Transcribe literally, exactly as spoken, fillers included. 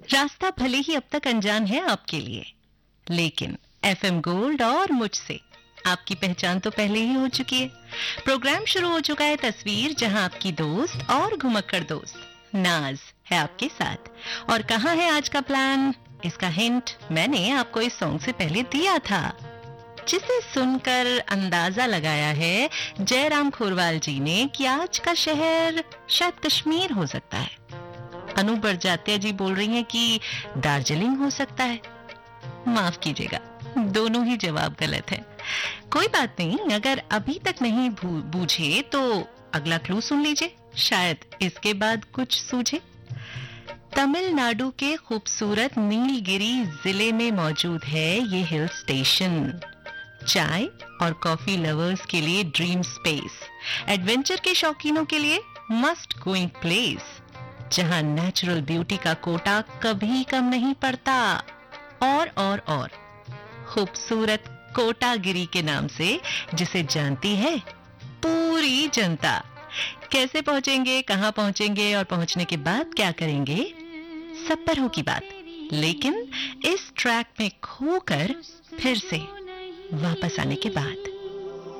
रास्ता भले ही अब तक अनजान है आपके लिए, लेकिन एफएम गोल्ड और मुझसे आपकी पहचान तो पहले ही हो चुकी है। प्रोग्राम शुरू हो चुका है तस्वीर, जहां आपकी दोस्त और घुमक्कड़ दोस्त नाज है आपके साथ। और कहाँ है आज का प्लान, इसका हिंट मैंने आपको इस सॉन्ग से पहले दिया था, जिसे सुनकर अंदाजा लगाया है जयराम खोरवाल जी ने कि आज का शहर शायद कश्मीर हो सकता है। अनु बरजात्या जी बोल रही हैं कि दार्जिलिंग हो सकता है। माफ कीजिएगा, दोनों ही जवाब गलत है। कोई बात नहीं, अगर अभी तक नहीं बूझे तो अगला क्लू सुन लीजिए, शायद इसके बाद कुछ सूझे। तमिलनाडु के खूबसूरत नीलगिरी जिले में मौजूद है ये हिल स्टेशन। चाय और कॉफी लवर्स के लिए ड्रीम स्पेस, एडवेंचर के शौकीनों के लिए मस्ट गोइंग प्लेस, जहां नेचुरल ब्यूटी का कोटा कभी कम नहीं पड़ता। और और और खूबसूरत कोटागिरी के नाम से जिसे जानती है पूरी जनता। कैसे पहुंचेंगे, कहां पहुंचेंगे और पहुंचने के बाद क्या करेंगे, सब पर होगी बात। लेकिन इस ट्रैक में खोकर फिर से वापस आने के बाद